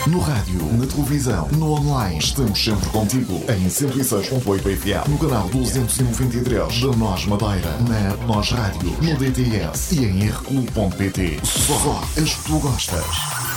No rádio, na televisão, no online, estamos sempre contigo. Em 106.8 FM, no canal 293 da NOS Madeira, na NOS Rádio, no DTS e em rcu.pt. Só as que tu gostas.